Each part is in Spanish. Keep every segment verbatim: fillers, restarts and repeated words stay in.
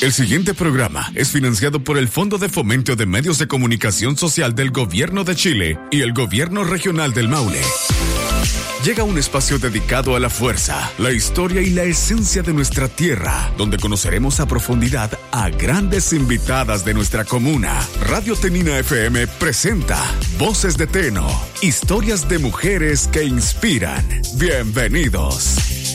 El siguiente programa es financiado por el Fondo de Fomento de Medios de Comunicación Social del Gobierno de Chile y el Gobierno Regional del Maule. Llega un espacio dedicado a la fuerza, la historia y la esencia de nuestra tierra, donde conoceremos a profundidad a grandes invitadas de nuestra comuna. Radio Tenina F M presenta Voces de Teno, historias de mujeres que inspiran. Bienvenidos.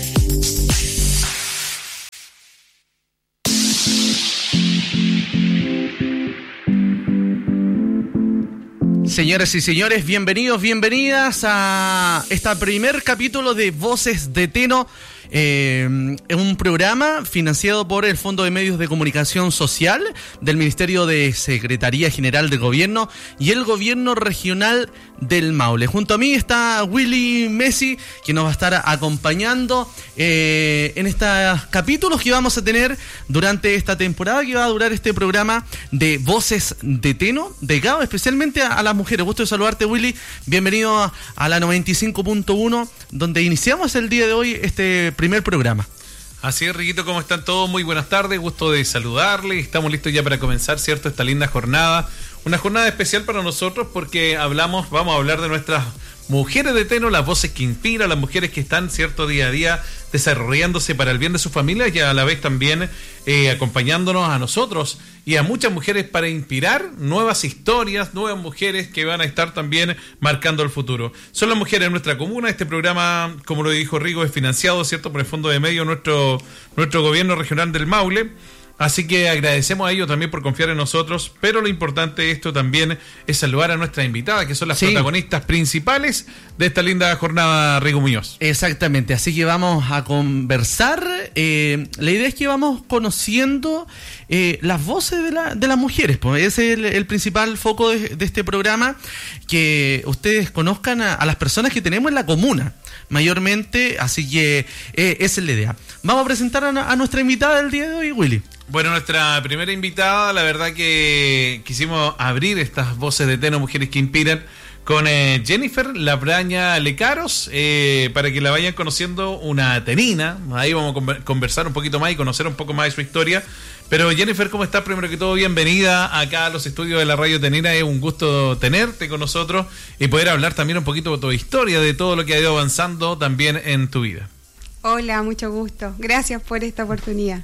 Señoras y señores, bienvenidos, bienvenidas a este primer capítulo de Voces de Teno, eh, un programa financiado por el Fondo de Medios de Comunicación Social del Ministerio de Secretaría General del Gobierno y el Gobierno Regional del Maule. Junto a mí está Willy Messi, que nos va a estar acompañando eh, en estos capítulos que vamos a tener durante esta temporada que va a durar este programa de Voces de Teno, dedicado especialmente a, a las mujeres. Gusto de saludarte, Willy. Bienvenido a, a la noventa y cinco punto uno, donde iniciamos el día de hoy este primer programa. Así es, Riquito, ¿cómo están todos? Muy buenas tardes, gusto de saludarles. Estamos listos ya para comenzar, ¿cierto? Esta linda jornada. Una jornada especial para nosotros porque hablamos, vamos a hablar de nuestras mujeres de Teno, las voces que inspiran, las mujeres que están, cierto, día a día desarrollándose para el bien de sus familias y a la vez también eh, acompañándonos a nosotros y a muchas mujeres para inspirar nuevas historias, nuevas mujeres que van a estar también marcando el futuro. Son las mujeres de nuestra comuna. Este programa, como lo dijo Rigo, es financiado, cierto, por el Fondo de Medios, nuestro, nuestro Gobierno Regional del Maule. Así que agradecemos a ellos también por confiar en nosotros, pero lo importante de esto también es saludar a nuestras invitadas, que son las sí. protagonistas principales de esta linda jornada, Rigo Muñoz. Exactamente, así que vamos a conversar. Eh, la idea es que vamos conociendo eh, las voces de, la, de las mujeres, pues ese es el, el principal foco de, de este programa, que ustedes conozcan a, a las personas que tenemos en la comuna, mayormente, así que eh, esa es la idea. Vamos a presentar a, a nuestra invitada del día de hoy, Willy. Bueno, nuestra primera invitada, la verdad que quisimos abrir estas Voces de Teno, mujeres que inspiran, con eh, Jennifer Labraña Lecaros, eh, para que la vayan conociendo, una tenina. Ahí vamos a conversar un poquito más y conocer un poco más de su historia. Pero Jennifer, ¿cómo estás? Primero que todo, bienvenida acá a los estudios de la Radio Tenina. Es un gusto tenerte con nosotros y poder hablar también un poquito de tu historia, de todo lo que ha ido avanzando también en tu vida. Hola, mucho gusto. Gracias por esta oportunidad.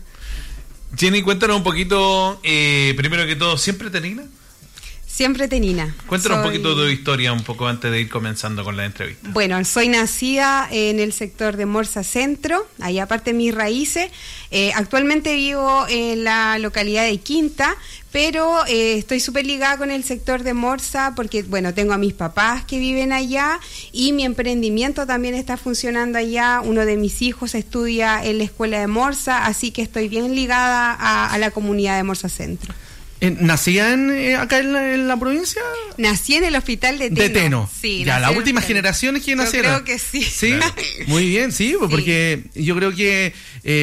Jenny, cuéntanos un poquito, eh, primero que todo, ¿siempre tenina? Siempre tenina. Cuéntanos soy... un poquito de tu historia, un poco antes de ir comenzando con la entrevista. Bueno, soy nacida en el sector de Morsa Centro, ahí aparte de mis raíces. Eh, actualmente vivo en la localidad de Quinta, pero eh, estoy súper ligada con el sector de Morsa porque, bueno, tengo a mis papás que viven allá y mi emprendimiento también está funcionando allá. Uno de mis hijos estudia en la escuela de Morsa, así que estoy bien ligada a, a la comunidad de Morsa Centro. ¿Nacía en, eh, acá en la, en la provincia? Nací en el hospital de Teno. De Teno. Sí. Ya, la última generación es que nacieron. Yo creo que sí. Sí, claro. Muy bien, sí, porque sí. Yo creo que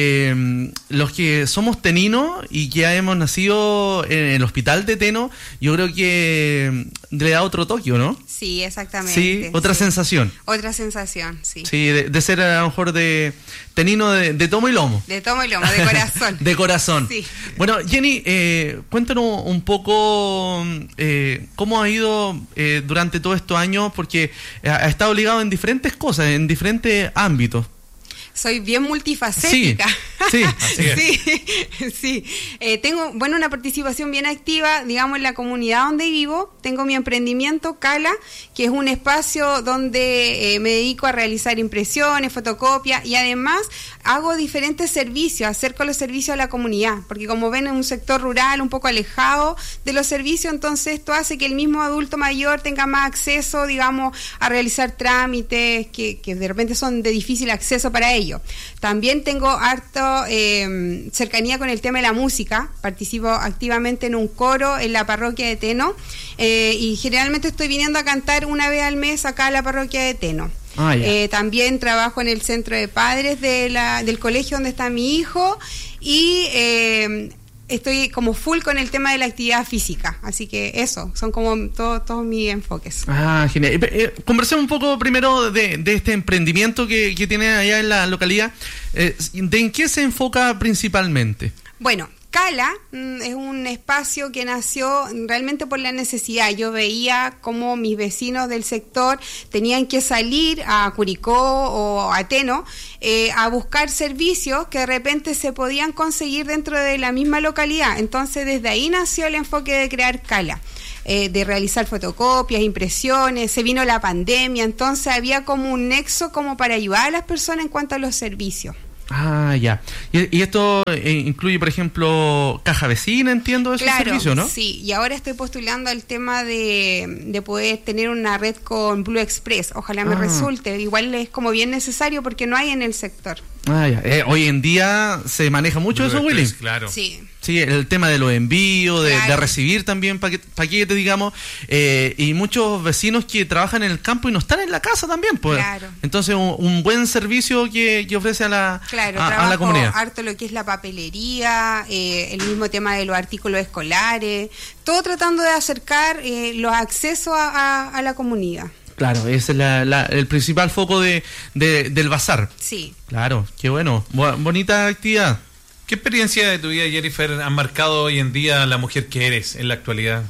eh, los que somos teninos y que ya hemos nacido en el hospital de Teno, yo creo que le da otro toque, ¿no? Sí, exactamente. Sí, otra sí. sensación. Otra sensación, sí. Sí, de, de ser a lo mejor de tenino de, de tomo y lomo. De tomo y lomo, de corazón. De corazón. Sí. Bueno, Jenny, eh, cuéntanos un poco eh, cómo ha ido eh, durante todos estos años, porque ha estado ligado en diferentes cosas, en diferentes ámbitos. Soy bien multifacética. Sí, sí, así es. sí, sí. Eh, tengo, bueno, una participación bien activa, digamos, en la comunidad donde vivo. Tengo mi emprendimiento, Cala, que es un espacio donde eh, me dedico a realizar impresiones, fotocopias y además hago diferentes servicios, acerco los servicios a la comunidad, porque como ven, es un sector rural un poco alejado de los servicios, entonces esto hace que el mismo adulto mayor tenga más acceso, digamos, a realizar trámites que, que de repente son de difícil acceso para ellos. También tengo harto eh, cercanía con el tema de la música, participo activamente en un coro en la parroquia de Teno eh, y generalmente estoy viniendo a cantar una vez al mes acá a la parroquia de Teno. Ah, eh, también trabajo en el centro de padres de la, del colegio donde está mi hijo y eh, estoy como full con el tema de la actividad física, así que eso, son como todos todo mis enfoques. Ah, genial. Eh, eh, conversemos un poco primero de, de este emprendimiento que, que tiene allá en la localidad. Eh, ¿de en qué se enfoca principalmente? Bueno, Cala mm, es un espacio que nació realmente por la necesidad. Yo veía cómo mis vecinos del sector tenían que salir a Curicó o a Teno eh, a buscar servicios que de repente se podían conseguir dentro de la misma localidad. Entonces desde ahí nació el enfoque de crear Cala. Eh, de realizar fotocopias, impresiones, se vino la pandemia, entonces había como un nexo como para ayudar a las personas en cuanto a los servicios. Ah, ya. Y, y esto eh, incluye, por ejemplo, caja vecina, entiendo, ese claro, servicio, ¿no? Sí, y ahora estoy postulando al tema de, de poder tener una red con Blue Express. Ojalá me ah. resulte. Igual es como bien necesario porque no hay en el sector. Ah, ya. Eh, hoy en día se maneja mucho Blue eso, Willy. Express, claro. Sí. Sí, el tema de los envíos, de, claro. de recibir también paquetes, paquete, digamos, eh, y muchos vecinos que trabajan en el campo y no están en la casa también, pues. Claro. Entonces, un, un buen servicio que, que ofrece a la, Claro, a, trabajo a la comunidad. harto lo que es la papelería, eh, el mismo tema de los artículos escolares, todo tratando de acercar eh, los accesos a, a, a la comunidad. Claro, ese es la, la, el principal foco de, de, del bazar. Sí. Claro, qué bueno. Bo- bonita actividad. ¿Qué experiencia de tu vida, Jennifer, ha marcado hoy en día la mujer que eres en la actualidad?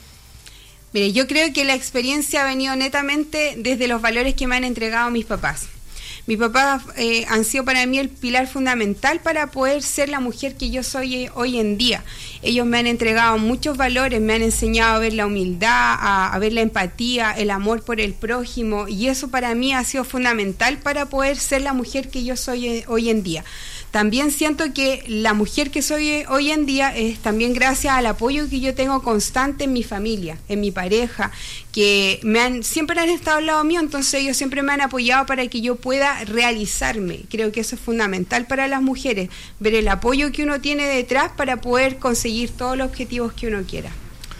Mire, yo creo que la experiencia ha venido netamente desde los valores que me han entregado mis papás. Mis papás eh, han sido para mí el pilar fundamental para poder ser la mujer que yo soy hoy en día. Ellos me han entregado muchos valores, me han enseñado a ver la humildad, a, a ver la empatía, el amor por el prójimo, y eso para mí ha sido fundamental para poder ser la mujer que yo soy hoy en día. También siento que la mujer que soy hoy en día es también gracias al apoyo que yo tengo constante en mi familia, en mi pareja, que me han siempre han estado al lado mío, entonces ellos siempre me han apoyado para que yo pueda realizarme. Creo que eso es fundamental para las mujeres, ver el apoyo que uno tiene detrás para poder conseguir todos los objetivos que uno quiera.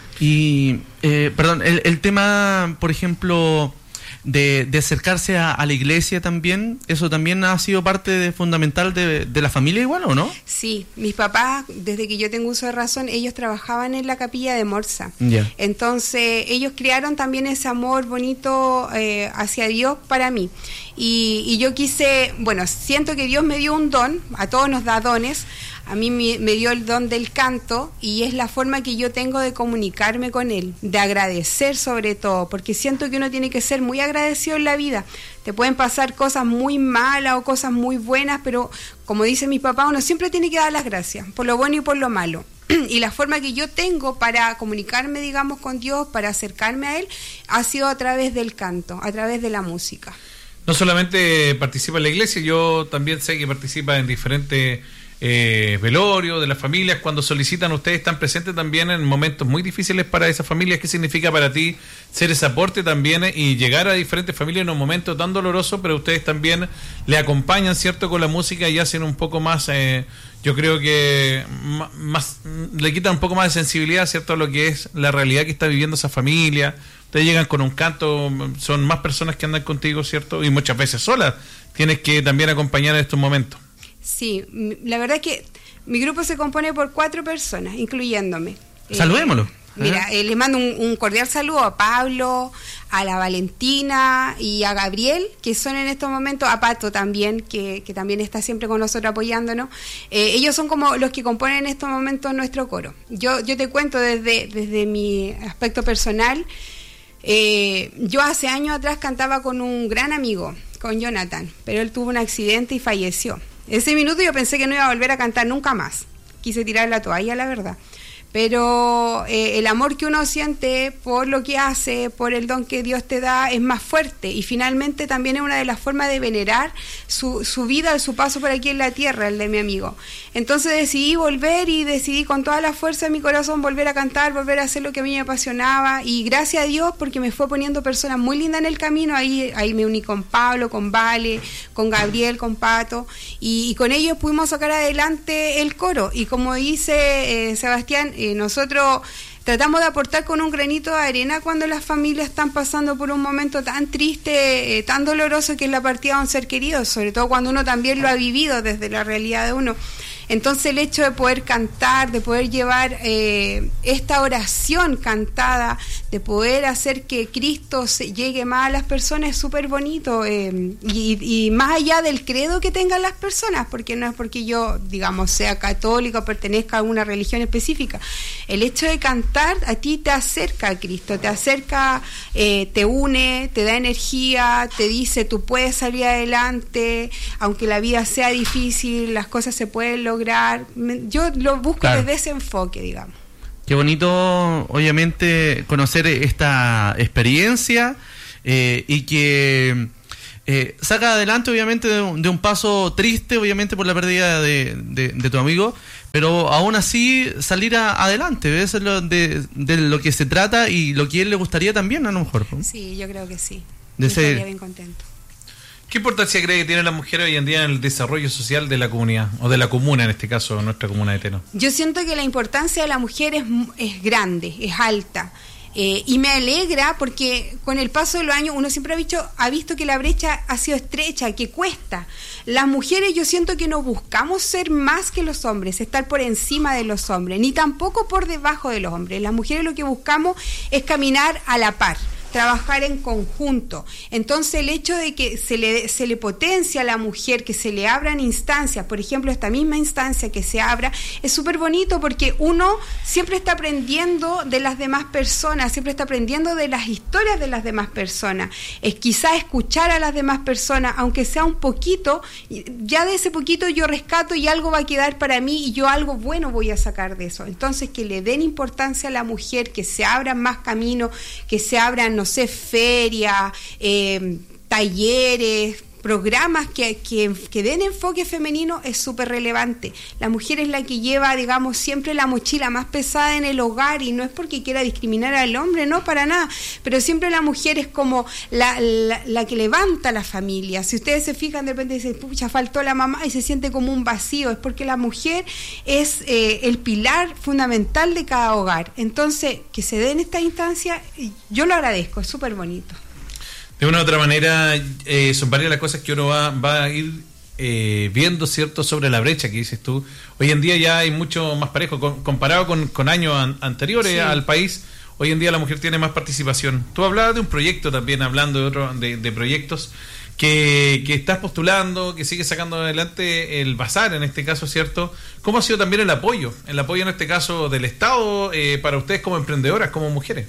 Y, eh, perdón, el, el tema, por ejemplo, de, de acercarse a, a la iglesia también, ¿eso también ha sido parte de, fundamental de, de la familia igual o no? Sí, mis papás, desde que yo tengo uso de razón, ellos trabajaban en la capilla de Morsa. Yeah. Entonces, ellos crearon también ese amor bonito eh, hacia Dios para mí. Y, y yo quise, bueno, siento que Dios me dio un don, a todos nos da dones. A mí me, me dio el don del canto y es la forma que yo tengo de comunicarme con él, de agradecer sobre todo, porque siento que uno tiene que ser muy agradecido en la vida. Te pueden pasar cosas muy malas o cosas muy buenas, pero como dice mi papá, uno siempre tiene que dar las gracias, por lo bueno y por lo malo. Y la forma que yo tengo para comunicarme, digamos, con Dios, para acercarme a Él, ha sido a través del canto, a través de la música. No solamente participa en la iglesia, yo también sé que participa en diferentes eh, velorios de las familias. Cuando solicitan, ustedes están presentes también en momentos muy difíciles para esas familias. ¿Qué significa para ti ser ese aporte también y llegar a diferentes familias en un momento tan doloroso, pero ustedes también le acompañan, ¿cierto?, con la música y hacen un poco más, eh, yo creo que más, más le quitan un poco más de sensibilidad, ¿cierto?, a lo que es la realidad que está viviendo esa familia. Ustedes llegan con un canto, son más personas que andan contigo, ¿cierto? Y muchas veces solas. Tienes que también acompañar en estos momentos. Sí, la verdad es que mi grupo se compone por cuatro personas, incluyéndome. Saludémoslo. Eh, mira, eh, les mando un, un cordial saludo a Pablo, a la Valentina y a Gabriel, que son en estos momentos, a Pato también, que, que también está siempre con nosotros apoyándonos. Eh, ellos son como los que componen en estos momentos nuestro coro. Yo, yo te cuento desde, desde mi aspecto personal. Eh, yo hace años atrás cantaba con un gran amigo, con Jonathan, pero él tuvo un accidente y falleció. Ese minuto yo pensé que no iba a volver a cantar nunca más. Quise tirar la toalla, la verdad. Pero eh, el amor que uno siente por lo que hace, por el don que Dios te da, es más fuerte. Y finalmente también es una de las formas de venerar su, su vida, su paso por aquí en la tierra, el de mi amigo. Entonces decidí volver y decidí con toda la fuerza de mi corazón volver a cantar, volver a hacer lo que a mí me apasionaba. Y gracias a Dios, porque me fue poniendo personas muy lindas en el camino. Ahí, ahí me uní con Pablo, con Vale, con Gabriel, con Pato. Y, y con ellos pudimos sacar adelante el coro. Y como dice eh, Sebastián, Eh, nosotros tratamos de aportar con un granito de arena cuando las familias están pasando por un momento tan triste, eh, tan doloroso, que es la partida de un ser querido, sobre todo cuando uno también lo ha vivido desde la realidad de uno. Entonces el hecho de poder cantar, de poder llevar eh, esta oración cantada, de poder hacer que Cristo se llegue más a las personas es súper bonito, eh, y, y más allá del credo que tengan las personas, porque no es porque yo, digamos, sea católica o pertenezca a una religión específica. El hecho de cantar a ti te acerca a Cristo, te acerca, eh, te une, te da energía, te dice tú puedes salir adelante, aunque la vida sea difícil, las cosas se pueden lograr. Yo lo busco claro. desde ese enfoque, digamos. Qué bonito, obviamente, conocer esta experiencia eh, y que eh, saca adelante, obviamente, de un, de un paso triste, obviamente, por la pérdida de, de, de tu amigo, pero aún así salir a, adelante, eso es lo de, de lo que se trata y lo que a él le gustaría también, a lo mejor. ¿No? Sí, yo creo que sí. De Estaría ser... bien contento. ¿Qué importancia cree que tiene la mujer hoy en día en el desarrollo social de la comunidad, o de la comuna, en este caso, nuestra comuna de Teno? Yo siento que la importancia de la mujer es, es grande, es alta. Eh, y me alegra porque con el paso de los años uno siempre ha visto, ha visto que la brecha ha sido estrecha, que cuesta. Las mujeres yo siento que no buscamos ser más que los hombres, estar por encima de los hombres, ni tampoco por debajo de los hombres. Las mujeres lo que buscamos es caminar a la par, trabajar en conjunto. Entonces el hecho de que se le, se le potencia a la mujer, que se le abran instancias, por ejemplo esta misma instancia que se abra, es súper bonito porque uno siempre está aprendiendo de las demás personas, siempre está aprendiendo de las historias de las demás personas. Es quizá escuchar a las demás personas, aunque sea un poquito, ya de ese poquito yo rescato y algo va a quedar para mí y yo algo bueno voy a sacar de eso. Entonces que le den importancia a la mujer, que se abran más caminos, que se abran no sé, ferias, eh, talleres, programas que, que, que den enfoque femenino es súper relevante. La mujer es la que lleva, digamos, siempre la mochila más pesada en el hogar y no es porque quiera discriminar al hombre, no, para nada, pero siempre la mujer es como la, la, la que levanta la familia. Si ustedes se fijan, de repente dicen, pucha, faltó la mamá y se siente como un vacío, es porque la mujer es eh, el pilar fundamental de cada hogar. Entonces, que se den esta instancia, yo lo agradezco, es súper bonito. De una u otra manera, eh, son varias las cosas que uno va, va a ir eh, viendo, ¿cierto?, sobre la brecha que dices tú. Hoy en día ya hay mucho más parejo, con, comparado con, con años an, anteriores sí. al país. Hoy en día la mujer tiene más participación. Tú hablabas de un proyecto también, hablando de otro, de, de proyectos que, que estás postulando, que sigues sacando adelante el bazar, en este caso, ¿cierto? ¿Cómo ha sido también el apoyo? El apoyo, en este caso, del Estado eh, para ustedes como emprendedoras, como mujeres.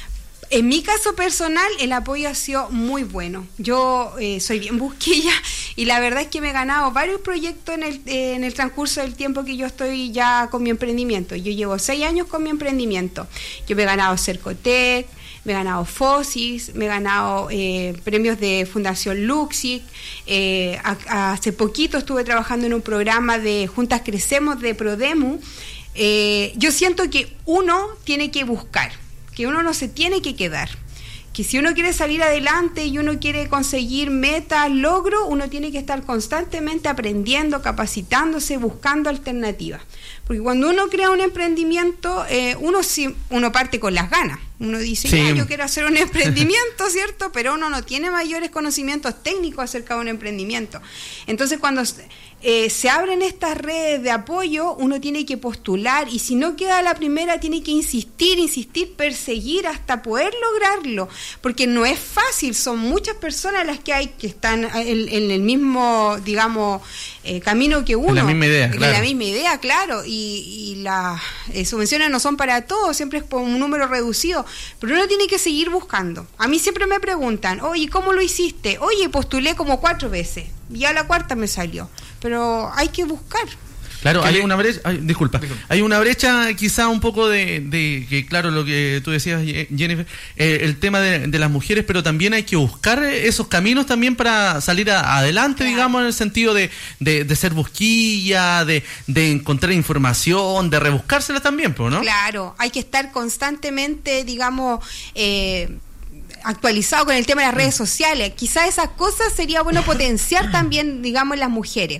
En mi caso personal, el apoyo ha sido muy bueno. Yo eh, soy bien busquilla y la verdad es que me he ganado varios proyectos en el, eh, en el transcurso del tiempo que yo estoy ya con mi emprendimiento. Yo llevo seis años con mi emprendimiento. Yo me he ganado Cercotec, me he ganado FOSIS, me he ganado eh, premios de Fundación Luxic. Eh, a, a hace poquito estuve trabajando en un programa de Juntas Crecemos de Prodemu. Eh, yo siento que uno tiene que buscar, que uno no se tiene que quedar, que si uno quiere salir adelante y uno quiere conseguir metas, logros, uno tiene que estar constantemente aprendiendo, capacitándose, buscando alternativas. Porque cuando uno crea un emprendimiento, eh, uno sí, uno parte con las ganas. Uno dice, sí. yo quiero hacer un emprendimiento, ¿cierto? Pero uno no tiene mayores conocimientos técnicos acerca de un emprendimiento. Entonces, cuando eh, se abren estas redes de apoyo, uno tiene que postular y si no queda la primera, tiene que insistir, insistir, perseguir hasta poder lograrlo. Porque no es fácil, son muchas personas las que hay que están en, en el mismo, digamos, eh, camino que uno. En la misma idea, en claro. la misma idea, claro. Y, y las eh, subvenciones no son para todos, siempre es por un número reducido. Pero uno tiene que seguir buscando. A mí siempre me preguntan, oye, ¿cómo lo hiciste? Oye, postulé como cuatro veces y a la cuarta me salió. Pero hay que buscar. Claro, hay una brecha, ay, disculpa, disculpa, hay una brecha quizá un poco de, de que claro, lo que tú decías, Jennifer, eh, el tema de, de las mujeres, pero también hay que buscar esos caminos también para salir a, adelante, claro. digamos, en el sentido de, de, de ser busquilla, de, de encontrar información, de rebuscársela también, ¿no? Claro, hay que estar constantemente, digamos, eh, actualizado con el tema de las redes sociales. Quizás esas cosas sería bueno potenciar también, digamos, en las mujeres.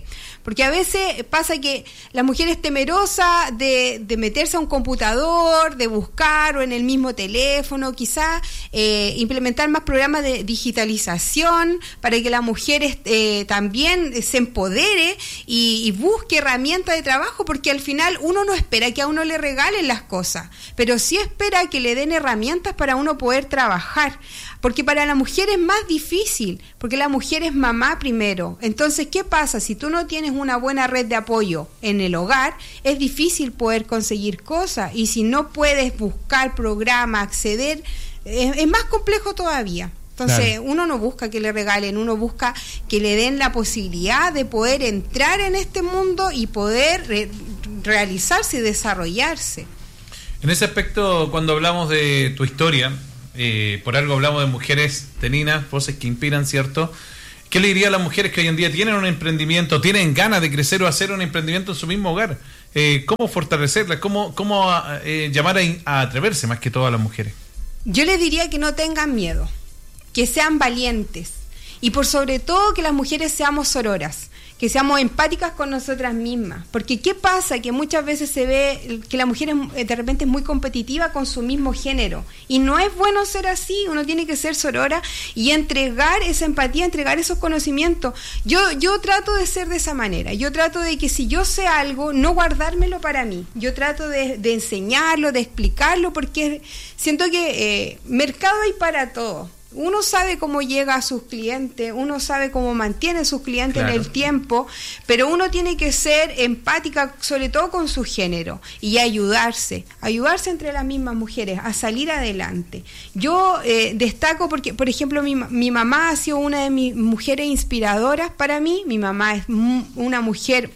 porque a veces pasa que la mujer es temerosa de, de meterse a un computador, de buscar o en el mismo teléfono, quizás eh, implementar más programas de digitalización para que la mujer eh, también se empodere y, y busque herramientas de trabajo, porque al final uno no espera que a uno le regalen las cosas, pero sí espera que le den herramientas para uno poder trabajar, porque para la mujer es más difícil, porque la mujer es mamá primero. Entonces, ¿qué pasa? Si tú no tienes una buena red de apoyo en el hogar, es difícil poder conseguir cosas, y si no puedes buscar programas, acceder, es, es más complejo todavía. Entonces, claro, uno no busca que le regalen, uno busca que le den la posibilidad de poder entrar en este mundo y poder re- realizarse y desarrollarse. En ese aspecto, cuando hablamos de tu historia, eh, por algo hablamos de mujeres teninas, voces que inspiran, ¿cierto? ¿Qué le diría a las mujeres que hoy en día tienen un emprendimiento, tienen ganas de crecer o hacer un emprendimiento en su mismo hogar? Eh, ¿Cómo fortalecerlas? ¿Cómo, cómo eh, llamar a, a atreverse más que todo a las mujeres? Yo les diría que no tengan miedo, que sean valientes, y por sobre todo que las mujeres seamos sororas, que seamos empáticas con nosotras mismas, porque ¿qué pasa? Que muchas veces se ve que la mujer es, de repente es muy competitiva con su mismo género, y no es bueno ser así. Uno tiene que ser sorora y entregar esa empatía, entregar esos conocimientos. Yo, yo trato de ser de esa manera, yo trato de que si yo sé algo, no guardármelo para mí, yo trato de, de enseñarlo, de explicarlo, porque siento que eh, mercado hay para todo. Uno sabe cómo llega a sus clientes, uno sabe cómo mantiene a sus clientes, claro, en el tiempo, pero uno tiene que ser empática, sobre todo con su género, y ayudarse, ayudarse entre las mismas mujeres a salir adelante. Yo eh, destaco porque, por ejemplo, mi, mi mamá ha sido una de mis mujeres inspiradoras para mí. Mi mamá es m- una mujer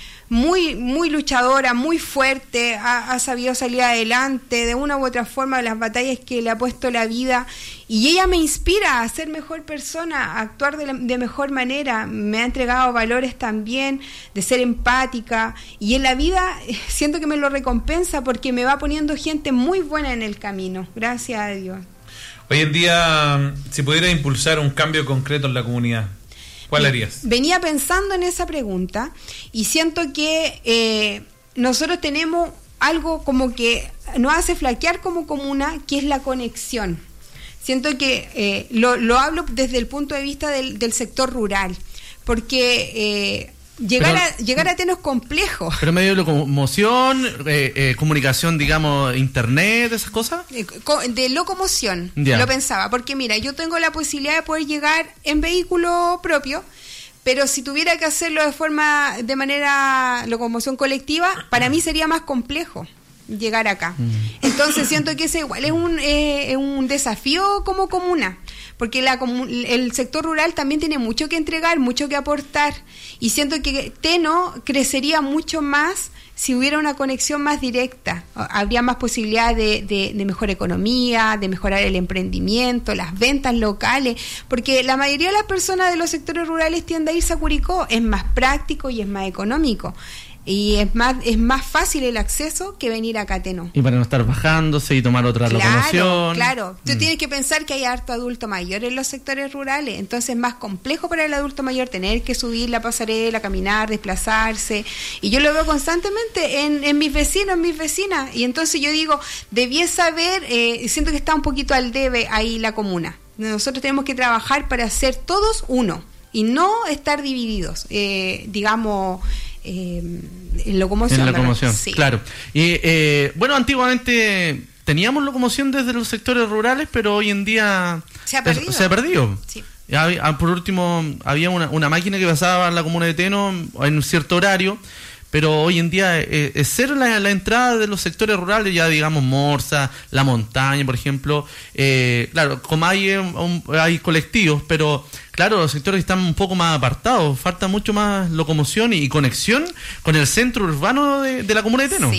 muy muy luchadora, muy fuerte, ha, ha sabido salir adelante de una u otra forma de las batallas que le ha puesto la vida, y ella me inspira a ser mejor persona, a actuar de, la, de mejor manera. Me ha entregado valores también de ser empática, y en la vida siento que me lo recompensa porque me va poniendo gente muy buena en el camino, gracias a Dios. Hoy en día, si pudiera impulsar un cambio concreto en la comunidad, ¿cuál harías? Venía pensando en esa pregunta y siento que eh, nosotros tenemos algo como que nos hace flaquear como comuna, que es la conexión. Siento que eh, lo, lo hablo desde el punto de vista del, del sector rural, porque eh, llegar, pero, a, llegar a Teno es complejo. Pero medio de locomoción, eh, eh, comunicación, digamos, internet, esas cosas. De locomoción, ya. Lo pensaba, porque mira, yo tengo la posibilidad de poder llegar en vehículo propio, pero si tuviera que hacerlo de forma, de manera locomoción colectiva, para mí sería más complejo llegar acá. Mm. Entonces siento que ese igual es un, eh, es un desafío como comuna, porque la, el sector rural también tiene mucho que entregar, mucho que aportar, y siento que Teno crecería mucho más si hubiera una conexión más directa. Habría más posibilidad de, de, de mejor economía, de mejorar el emprendimiento, las ventas locales, porque la mayoría de las personas de los sectores rurales tienden a irse a Curicó, es más práctico y es más económico. Y es más es más fácil el acceso que venir a Teno. Y para no estar bajándose y tomar otra claro, locomoción. Claro, tú mm. tienes que pensar que hay harto adulto mayor en los sectores rurales, entonces es más complejo para el adulto mayor tener que subir la pasarela, caminar, desplazarse, y yo lo veo constantemente en, en mis vecinos, en mis vecinas, y entonces yo digo, debiese haber, eh, siento que está un poquito al debe ahí la comuna. Nosotros tenemos que trabajar para ser todos uno, y no estar divididos, eh, digamos... Eh, en locomoción. En locomoción, sí. Claro. Y eh, bueno, antiguamente teníamos locomoción desde los sectores rurales, pero hoy en día se ha perdido. Se ha perdido. Sí. Había, por último, había una, una máquina que pasaba en la comuna de Teno en un cierto horario, pero hoy en día eh, es cero la, la entrada de los sectores rurales, ya digamos Morsa, La Montaña, por ejemplo. Eh, claro, como hay, un, hay colectivos, pero claro, los sectores están un poco más apartados, falta mucho más locomoción y conexión con el centro urbano de, de la comuna de Teno. Sí, sí.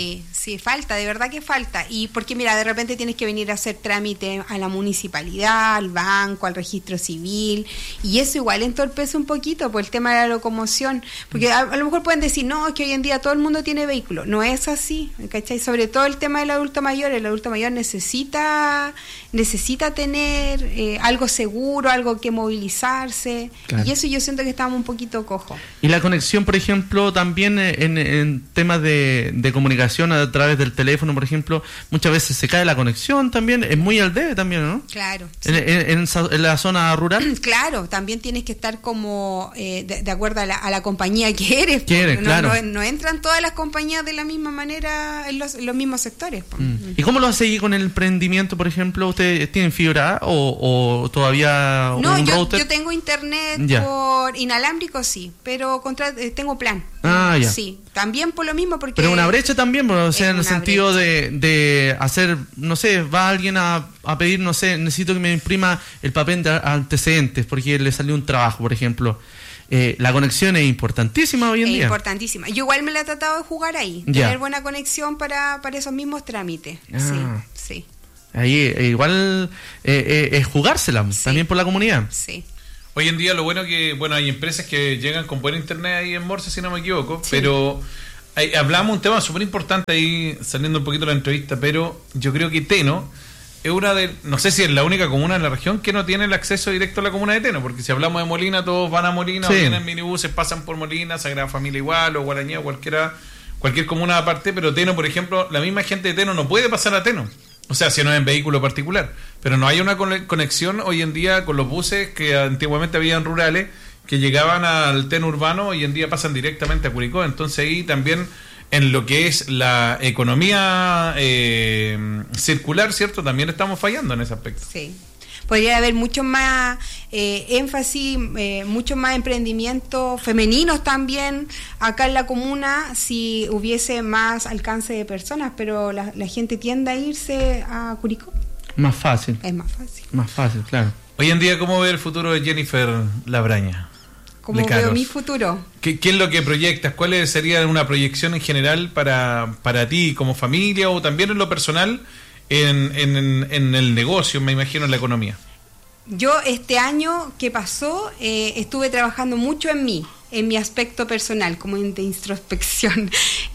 sí, falta, de verdad que falta. Y porque, mira, de repente tienes que venir a hacer trámite a la municipalidad, al banco, al registro civil, y eso igual entorpece un poquito por el tema de la locomoción. Porque a, a lo mejor pueden decir, no, es que hoy en día todo el mundo tiene vehículo. No es así, ¿cachai? Sobre todo el tema del adulto mayor. El adulto mayor necesita necesita tener eh, algo seguro, algo que movilizarse. Claro. Y eso yo siento que estamos un poquito cojos. Y la conexión, por ejemplo, también en, en temas de, de comunicación a través del teléfono, por ejemplo, muchas veces se cae la conexión también, es muy al debe también, ¿no? Claro. Sí. En, en, en, en la zona rural. Claro, también tienes que estar como eh, de, de acuerdo a la, a la compañía que eres. Que eres, no, claro. no, no entran todas las compañías de la misma manera en los, en los mismos sectores. Mm. ¿Y cómo lo hace ahí con el emprendimiento, por ejemplo? ¿Ustedes tienen fibra o, o todavía no, un yo, router? yo tengo internet ya. por inalámbrico, sí, pero contra, eh, tengo plan. Ah, ya. Sí, también por lo mismo porque... Pero una brecha también, o sea, en el sentido brecha. de, de hacer, no sé, va alguien a, a pedir, no sé, necesito que me imprima el papel de antecedentes porque le salió un trabajo, por ejemplo. Eh, la conexión es importantísima hoy en es día. Importantísima. Yo igual me la he tratado de jugar ahí, ya. tener buena conexión para, para esos mismos trámites. Ah. Sí, sí. Ahí eh, igual eh, eh, es jugársela sí. también por la comunidad. Sí. Hoy en día lo bueno que, bueno, hay empresas que llegan con buen internet ahí en Morse, si no me equivoco, sí. pero hay, hablamos un tema súper importante ahí, saliendo un poquito de la entrevista, pero yo creo que Teno es una de, no sé si es la única comuna en la región que no tiene el acceso directo a la comuna de Teno, porque si hablamos de Molina, todos van a Molina, sí. o vienen minibuses, pasan por Molina, Sagrada Familia igual, o Guarañá, o cualquiera, cualquier comuna aparte, pero Teno, por ejemplo, la misma gente de Teno no puede pasar a Teno. O sea, si no es en vehículo particular. Pero no hay una conexión hoy en día con los buses que antiguamente habían rurales, que llegaban al Teno urbano, hoy en día pasan directamente a Curicó. Entonces ahí también, en lo que es la economía eh, circular, ¿cierto? También estamos fallando en ese aspecto. Sí. Podría haber mucho más eh, énfasis, eh, mucho más emprendimientos femeninos también acá en la comuna si hubiese más alcance de personas, pero la, la gente tiende a irse a Curicó. Más fácil. Es más fácil. Más fácil, claro. Hoy en día, ¿cómo ve el futuro de Jennifer Labraña? ¿Cómo Lecaros? Veo mi futuro? ¿Qué, ¿Qué es lo que proyectas? ¿Cuál sería una proyección en general para, para ti como familia o también en lo personal? En, en, en el negocio, me imagino, en la economía. Yo este año que pasó eh, estuve trabajando mucho en mí, en mi aspecto personal, como de introspección,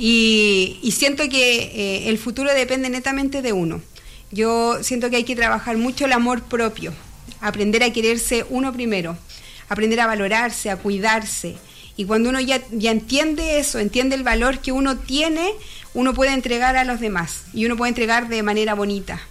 y, y siento que eh, el futuro depende netamente de uno. Yo siento que hay que trabajar mucho el amor propio, aprender a quererse uno primero, aprender a valorarse, a cuidarse. Y cuando uno ya, ya entiende eso, entiende el valor que uno tiene, uno puede entregar a los demás y uno puede entregar de manera bonita.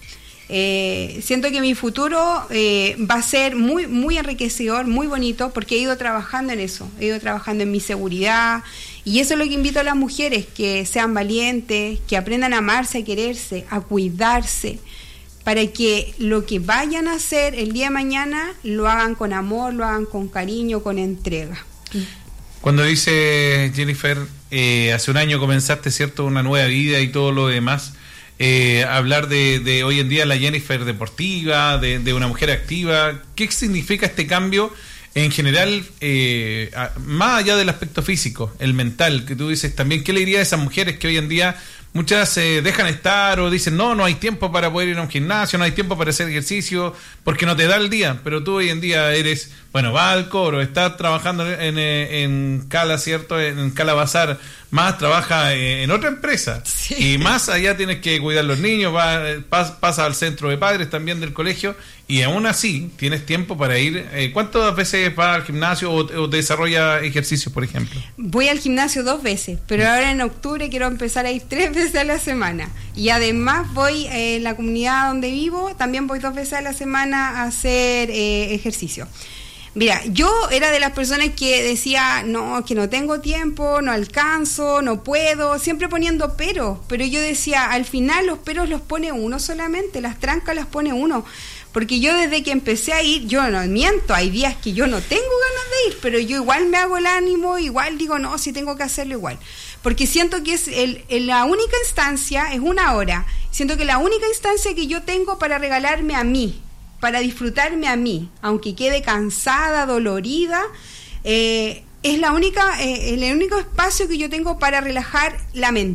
Eh, siento que mi futuro eh, va a ser muy, muy enriquecedor, muy bonito, porque he ido trabajando en eso, he ido trabajando en mi seguridad, y eso es lo que invito a las mujeres, que sean valientes, que aprendan a amarse, a quererse, a cuidarse, para que lo que vayan a hacer el día de mañana lo hagan con amor, lo hagan con cariño, con entrega. Cuando dice Jennifer, eh, hace un año comenzaste, ¿cierto?, una nueva vida y todo lo demás, eh, hablar de, de hoy en día la Jennifer deportiva, de, de una mujer activa, ¿qué significa este cambio en general, eh, a, más allá del aspecto físico, el mental, que tú dices también? ¿Qué le diría a esas mujeres que hoy en día muchas se eh, dejan estar o dicen no, no hay tiempo para poder ir a un gimnasio, no hay tiempo para hacer ejercicio porque no te da el día, pero tú hoy en día eres, bueno, vas al coro, estás trabajando en, en, en Cala, ¿cierto?, en Cala Bazar, más trabaja en otra empresa, sí. Y más allá tienes que cuidar los niños, va, pas, pasa al centro de padres también del colegio, y aún así tienes tiempo para ir. Eh, ¿cuántas veces vas al gimnasio o, o desarrolla ejercicios, por ejemplo? Voy al gimnasio dos veces, pero ahora en octubre quiero empezar a ir tres veces a la semana, y además voy eh, en la comunidad donde vivo, también voy dos veces a la semana a hacer eh, ejercicio. Mira, yo era de las personas que decía, no, que no tengo tiempo, no alcanzo, no puedo, siempre poniendo peros, pero yo decía, al final los peros los pone uno solamente, las trancas las pone uno, porque yo desde que empecé a ir, yo no miento, hay días que yo no tengo ganas de ir, pero yo igual me hago el ánimo, igual digo, no, si tengo que hacerlo igual, porque siento que es el, el, la única instancia, es una hora, siento que la única instancia que yo tengo para regalarme a mí, para disfrutarme a mí, aunque quede cansada, dolorida, eh, es la única, eh, el único espacio que yo tengo para relajar la mente,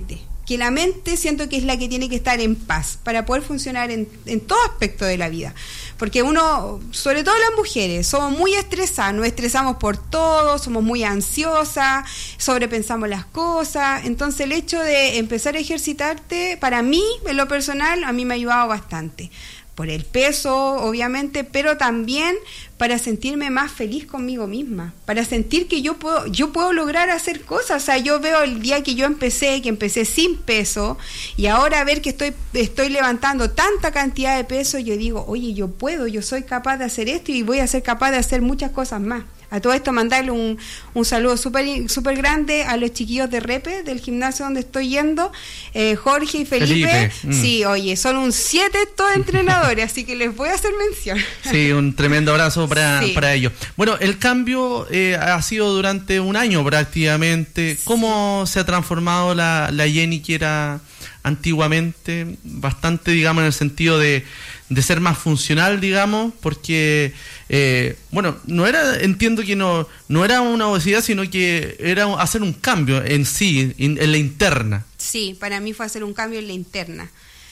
que la mente siento que es la que tiene que estar en paz para poder funcionar en, en todo aspecto de la vida. Porque uno, sobre todo las mujeres, somos muy estresadas, nos estresamos por todo, somos muy ansiosas, sobrepensamos las cosas. Entonces el hecho de empezar a ejercitarte, para mí, en lo personal, a mí me ha ayudado bastante. Por el peso, obviamente, pero también para sentirme más feliz conmigo misma, para sentir que yo puedo, yo puedo lograr hacer cosas. O sea, yo veo el día que yo empecé, que empecé sin peso, y ahora ver que estoy, estoy levantando tanta cantidad de peso, yo digo, oye, yo puedo, yo soy capaz de hacer esto y voy a ser capaz de hacer muchas cosas más. A todo esto mandarle un, un saludo súper super grande a los chiquillos de Repe, del gimnasio donde estoy yendo, eh, Jorge y Felipe. Felipe. Mm. Sí, oye, son un siete estos entrenadores, así que les voy a hacer mención. Sí, un tremendo abrazo para, sí. para ellos. Bueno, el cambio eh, ha sido durante un año prácticamente. ¿Cómo sí. se ha transformado la, la Jenny que era antiguamente? Bastante, digamos, en el sentido de, de ser más funcional, digamos, porque... Eh, bueno, no era, entiendo que no no era una obesidad, sino que era hacer un cambio en sí, en, en la interna. Sí, para mí fue hacer un cambio en la interna.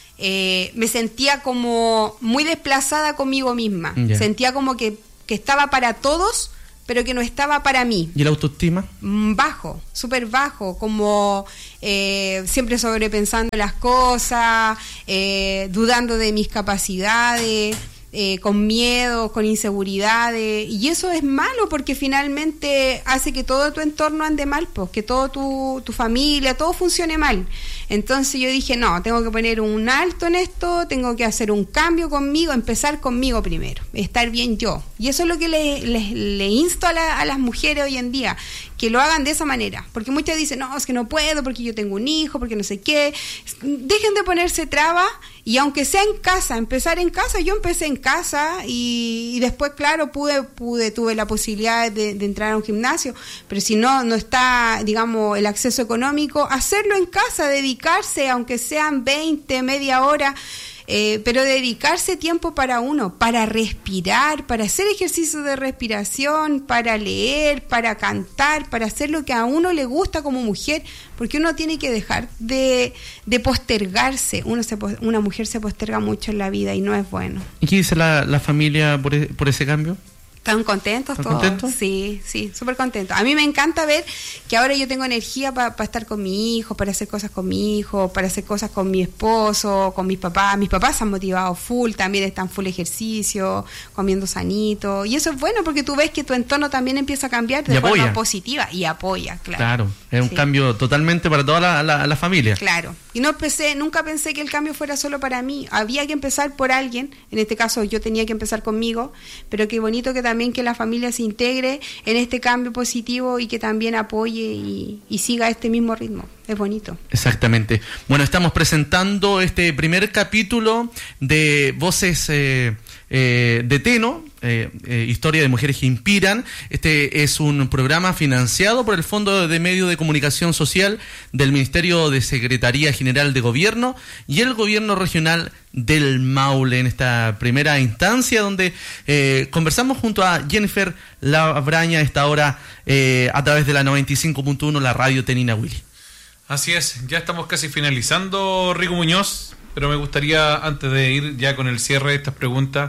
Eh, me sentía como muy desplazada conmigo misma. Yeah. Sentía como que, que estaba para todos, pero que no estaba para mí. ¿Y la autoestima? Bajo, súper bajo, como eh, siempre sobrepensando las cosas, eh, dudando de mis capacidades. Eh, con miedo, con inseguridades, y eso es malo porque finalmente hace que todo tu entorno ande mal, pues, que todo tu, tu familia, todo funcione mal. Entonces yo dije, no, tengo que poner un alto en esto, tengo que hacer un cambio conmigo, empezar conmigo primero, estar bien yo. Y eso es lo que le, le, le insto a, la, a las mujeres hoy en día, que lo hagan de esa manera, porque muchas dicen, no, es que no puedo, porque yo tengo un hijo, porque no sé qué. Dejen de ponerse trabas, y aunque sea en casa, empezar en casa. Yo empecé en casa y, y después, claro, pude, pude, tuve la posibilidad de, de entrar a un gimnasio, pero si no, no está, digamos, el acceso económico, hacerlo en casa, dedicarse, aunque sean veinte, media hora, Eh, pero dedicarse tiempo para uno, para respirar, para hacer ejercicios de respiración, para leer, para cantar, para hacer lo que a uno le gusta como mujer, porque uno tiene que dejar de, de postergarse. Uno se, una mujer se posterga mucho en la vida y no es bueno. ¿Y qué dice la, la familia por, e, por ese cambio? ¿Están contentos todos? ¿Contentos? Sí, sí, súper contentos. A mí me encanta ver que ahora yo tengo energía para pa estar con mi hijo, para hacer cosas con mi hijo, para hacer cosas con mi esposo, con mis papás. Mis papás se han motivado full, también están full ejercicio, comiendo sanito. Y eso es bueno porque tú ves que tu entorno también empieza a cambiar de forma positiva y apoya, claro. Claro, es un sí. cambio totalmente para toda la, la, la familia. Claro. Y no pensé, nunca pensé que el cambio fuera solo para mí. Había que empezar por alguien. En este caso yo tenía que empezar conmigo, pero qué bonito que también también que la familia se integre en este cambio positivo y que también apoye y, y siga este mismo ritmo. Es bonito. Exactamente. Bueno, estamos presentando este primer capítulo de Voces eh, eh, de Teno, eh, eh, Historia de Mujeres que Inspiran. Este es un programa financiado por el Fondo de Medios de Comunicación Social del Ministerio de Secretaría General de Gobierno y el Gobierno Regional del Maule, en esta primera instancia donde eh, conversamos junto a Jennifer Labraña a esta hora eh, a través de la noventa y cinco punto uno, la radio Tenina Willy. Así es, ya estamos casi finalizando, Rico Muñoz, pero me gustaría, antes de ir ya con el cierre de estas preguntas,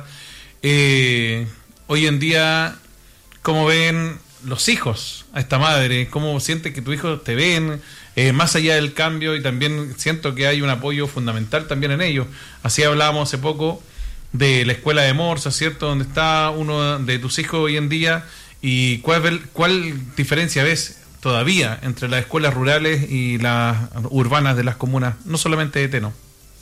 eh, hoy en día, ¿cómo ven los hijos a esta madre? ¿Cómo sientes que tus hijos te ven? Eh, más allá del cambio, y también siento que hay un apoyo fundamental también en ellos. Así hablábamos hace poco de la escuela de Morsa, ¿cierto? Donde está uno de tus hijos hoy en día, y cuál, cuál diferencia ves todavía entre las escuelas rurales y las urbanas de las comunas, no solamente de Teno.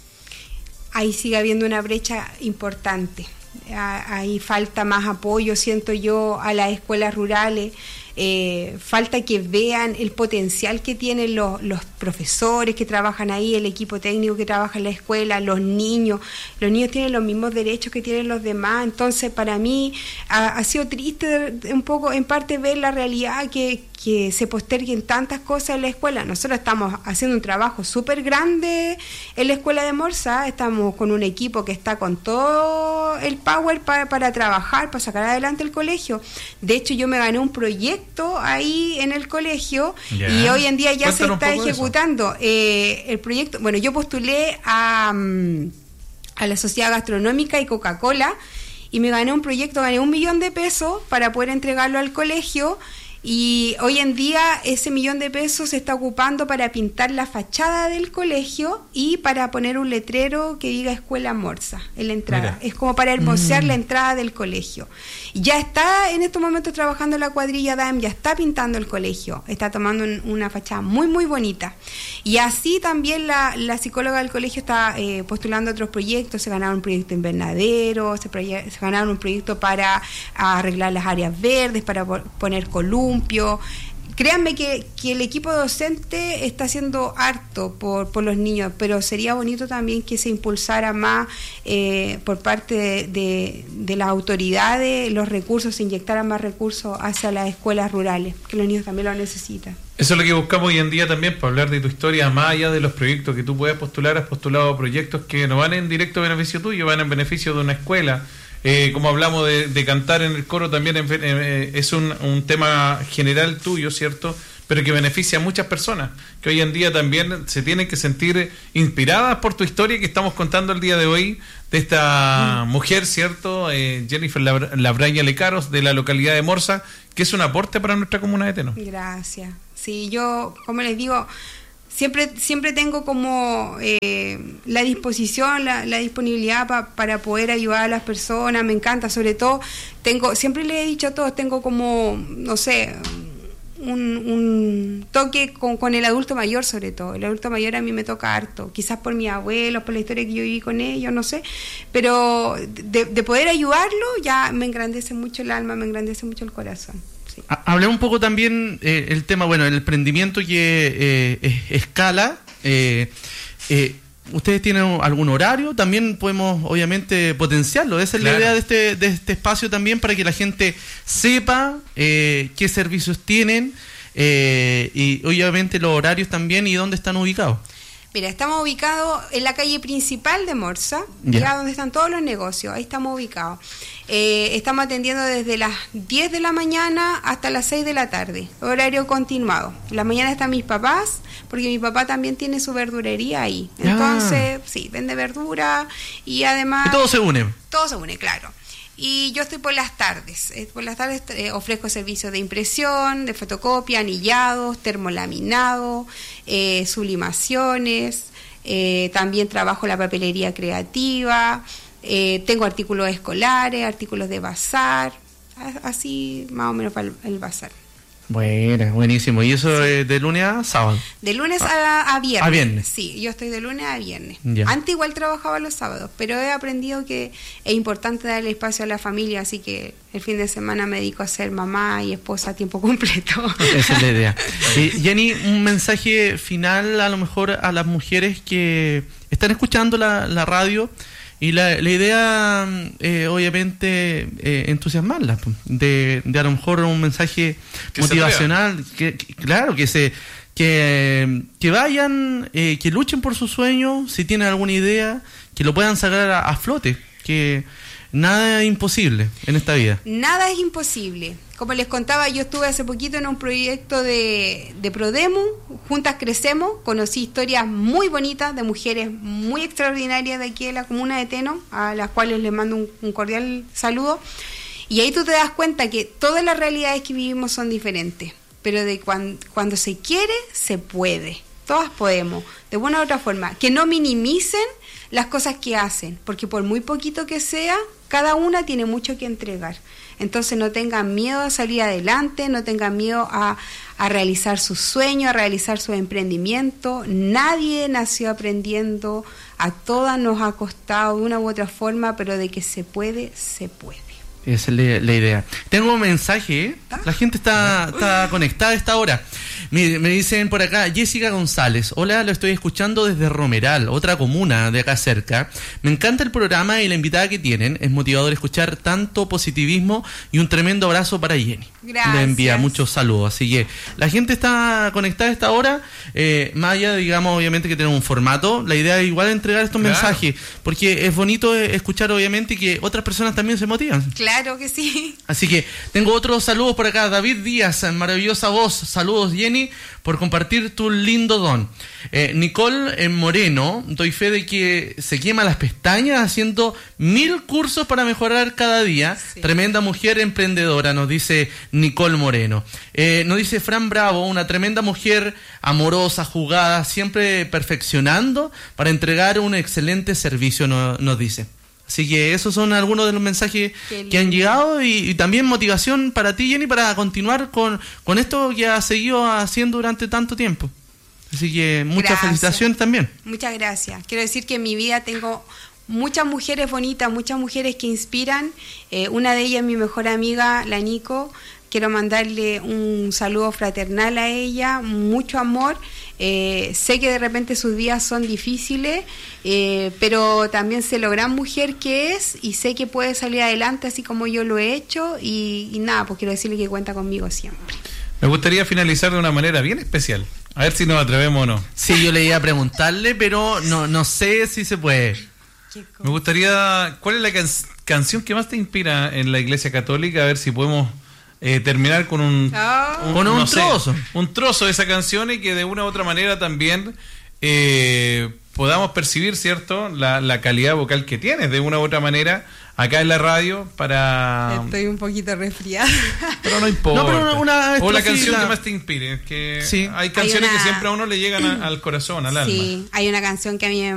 Ahí sigue habiendo una brecha importante. Ahí falta más apoyo, siento yo, a las escuelas rurales. Eh, falta que vean el potencial que tienen los, los profesores que trabajan ahí, el equipo técnico que trabaja en la escuela, los niños. Los niños tienen los mismos derechos que tienen los demás. Entonces, para mí ha, ha sido triste un poco, en parte, ver la realidad que, que se posterguen tantas cosas en la escuela. Nosotros estamos haciendo un trabajo súper grande en la escuela de Morsa, estamos con un equipo que está con todo el power para, para trabajar, para sacar adelante el colegio. De hecho, yo me gané un proyecto ahí en el colegio yeah. y hoy en día ya Cuéntanos se está ejecutando. Eh, el proyecto, bueno, yo postulé a, a la Sociedad Gastronómica y Coca-Cola y me gané un proyecto, gané un millón de pesos para poder entregarlo al colegio. Y hoy en día ese millón de pesos se está ocupando para pintar la fachada del colegio y para poner un letrero que diga Escuela Morsa en la entrada. Mira. Es como para hermosear mm. la entrada del colegio. Ya está en estos momentos trabajando la cuadrilla D A E M, ya está pintando el colegio, está tomando un, una fachada muy muy bonita. Y así también la, la psicóloga del colegio está eh, postulando otros proyectos, se ganaron un proyecto invernadero, se, se ganaron un proyecto para arreglar las áreas verdes, para poner columnas. Créanme que, que el equipo docente está haciendo harto por, por los niños, pero sería bonito también que se impulsara más eh, por parte de, de, de las autoridades, los recursos, se inyectaran más recursos hacia las escuelas rurales, que los niños también lo necesitan. Eso es lo que buscamos hoy en día también, para hablar de tu historia, más allá de los proyectos que tú puedas postular. Has postulado proyectos que no van en directo beneficio tuyo, van en beneficio de una escuela. Eh, como hablamos de, de cantar en el coro, también en, eh, es un, un tema general tuyo, ¿cierto? Pero que beneficia a muchas personas, que hoy en día también se tienen que sentir inspiradas por tu historia que estamos contando el día de hoy, de esta mm. mujer, ¿cierto? Eh, Jennifer Labraña Lecaros, de la localidad de Morsa, que es un aporte para nuestra comuna de Teno. Gracias. Sí, yo, como les digo, Siempre, siempre tengo como eh, la disposición, la, la disponibilidad pa, para poder ayudar a las personas, me encanta, sobre todo, tengo, siempre les he dicho a todos, tengo como, no sé, un, un toque con, con el adulto mayor sobre todo, el adulto mayor a mí me toca harto, quizás por mis abuelos, por la historia que yo viví con ellos, no sé, pero de, de poder ayudarlo ya me engrandece mucho el alma, me engrandece mucho el corazón. Sí. Hablé un poco también eh, el tema, bueno, el emprendimiento que eh, es, escala. Eh, eh, ¿Ustedes tienen algún horario? También podemos, obviamente, potenciarlo. Esa es claro. la idea de este, de este espacio también, para que la gente sepa eh, qué servicios tienen eh, y, obviamente, los horarios también y dónde están ubicados. Mira, estamos ubicados en la calle principal de Morsa, ya yeah. donde están todos los negocios, ahí estamos ubicados. Eh, estamos atendiendo desde las diez de la mañana hasta las seis de la tarde, horario continuado. En la mañana están mis papás, porque mi papá también tiene su verdurería ahí. Entonces, ah. sí, vende verdura y además... Y todo se une. Todo se une, claro. Y yo estoy por las tardes. Eh, por las tardes eh, ofrezco servicios de impresión, de fotocopia, anillados, termolaminado, eh, sublimaciones. Eh, también trabajo la papelería creativa. Eh, tengo artículos escolares, artículos de bazar. Así más o menos para el, el bazar. Bueno, buenísimo. ¿Y eso sí. de, de lunes a sábado? De lunes a, a viernes. A viernes. Sí, yo estoy de lunes a viernes. Ya. Antes igual trabajaba los sábados, pero he aprendido que es importante darle espacio a la familia, así que el fin de semana me dedico a ser mamá y esposa a tiempo completo. Esa es la idea. Eh, Jenny, un mensaje final a lo mejor a las mujeres que están escuchando la, la radio. Y la, la idea, eh, obviamente, eh, entusiasmarlas, de, de a lo mejor un mensaje que motivacional, que, que, claro, que se que, que vayan, eh, que luchen por sus sueños, si tienen alguna idea, que lo puedan sacar a, a flote, que nada es imposible en esta vida. Nada es imposible. Como les contaba, yo estuve hace poquito en un proyecto de, de Prodemu, Juntas Crecemos, conocí historias muy bonitas de mujeres muy extraordinarias de aquí de la comuna de Teno, a las cuales les mando un, un cordial saludo, y ahí tú te das cuenta que todas las realidades que vivimos son diferentes, pero de cuando, cuando se quiere, se puede, todas podemos, de una u otra forma, que no minimicen las cosas que hacen, porque por muy poquito que sea, cada una tiene mucho que entregar. Entonces no tengan miedo a salir adelante, no tengan miedo a, a realizar sus sueños, a realizar su emprendimiento. Nadie nació aprendiendo, a todas nos ha costado de una u otra forma, pero de que se puede, se puede. Esa es la, la idea. Tengo un mensaje, ¿eh? La gente está, está conectada a esta hora. Me, me dicen por acá, Jessica González. Hola, lo estoy escuchando desde Romeral, otra comuna de acá cerca. Me encanta el programa y la invitada que tienen. Es motivador escuchar tanto positivismo y un tremendo abrazo para Jenny. Gracias. Le envía muchos saludos. Así que la gente está conectada a esta hora. Eh, más allá, digamos, obviamente que tenemos un formato. La idea es igual entregar estos claro. mensajes. Porque es bonito escuchar, obviamente, que otras personas también se motivan. Claro que sí. Así que tengo otros saludos por acá. David Díaz, maravillosa voz. Saludos, Jenny, por compartir tu lindo don. Eh, Nicole Moreno, doy fe de que se quema las pestañas haciendo mil cursos para mejorar cada día. Sí. Tremenda mujer emprendedora, nos dice Nicole Moreno. Eh, nos dice Fran Bravo, una tremenda mujer amorosa, jugada, siempre perfeccionando para entregar un excelente servicio, no, nos dice. Así que esos son algunos de los mensajes que han llegado y, y también motivación para ti, Jenny, para continuar con, con esto que has seguido haciendo durante tanto tiempo. Así que muchas gracias. Felicitaciones también. Muchas gracias. Quiero decir que en mi vida tengo muchas mujeres bonitas, muchas mujeres que inspiran. Eh, una de ellas es mi mejor amiga, la Nico. Quiero mandarle un saludo fraternal a ella, mucho amor. Eh, sé que de repente sus días son difíciles, eh, pero también sé lo gran mujer que es y sé que puede salir adelante así como yo lo he hecho. Y, y nada, pues quiero decirle que cuenta conmigo siempre. Me gustaría finalizar de una manera bien especial. A ver si nos atrevemos o no. Sí, yo le iba a preguntarle, pero no, no sé si se puede. Me gustaría... ¿Cuál es la can- canción que más te inspira en la Iglesia Católica? A ver si podemos... Eh, terminar con un, oh. un, con un no trozo sé, un trozo de esa canción y que de una u otra manera también eh, podamos percibir, ¿cierto?, la, la calidad vocal que tienes de una u otra manera acá en la radio para... Estoy un poquito resfriada. Pero no importa. No, pero una, una o la canción que más te inspire. Que sí. Hay canciones hay una... que siempre a uno le llegan a, al corazón, al sí, alma. Sí, hay una canción que a mí me